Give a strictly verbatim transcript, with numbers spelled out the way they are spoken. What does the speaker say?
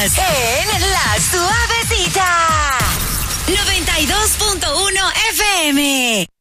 Estás en La Suavecita. noventa y dos punto uno F M.